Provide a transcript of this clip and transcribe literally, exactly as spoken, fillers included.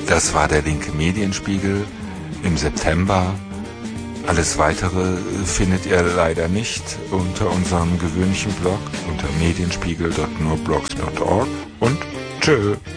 Das war der linke Medienspiegel im September. Alles Weitere findet ihr leider nicht unter unserem gewöhnlichen Blog unter medienspiegel punkt nur blogs punkt org und tschö.